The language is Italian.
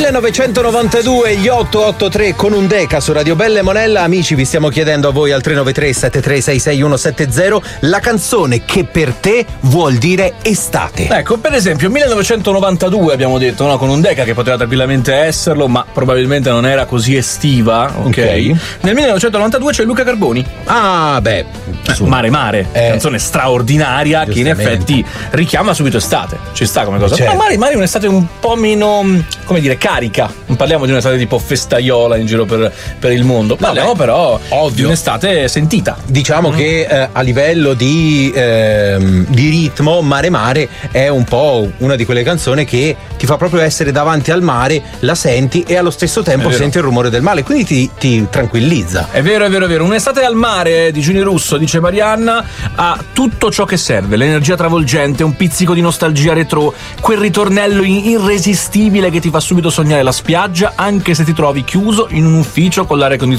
1992, gli 883 con un Deca su Radio Belle Monella. Amici, vi stiamo chiedendo a voi al 393 7366170 la canzone che per te vuol dire estate. Ecco, per esempio 1992 abbiamo detto, no? Con un Deca, che poteva tranquillamente esserlo, ma probabilmente non era così estiva, ok? Nel 1992 c'è Luca Carboni. Ah, beh, Mare, canzone straordinaria che in effetti richiama subito estate. Ci sta come cosa. Certo. Ma Mare è un'estate un po' meno, come dire, carica. Non parliamo di un'estate tipo festaiola in giro per il mondo. Parliamo però di un'estate sentita. Diciamo che a livello di ritmo, Mare è un po' una di quelle canzoni che ti fa proprio essere davanti al mare, la senti e allo stesso tempo senti il rumore del mare, quindi ti tranquillizza. È vero. Un'estate al mare di Giuni Russo, dice Marianna, ha tutto ciò che serve: l'energia travolgente, un pizzico di nostalgia retro, quel ritornello irresistibile che ti fa subito sognare la spiaggia, anche se ti trovi chiuso in un ufficio con l'aria condizionata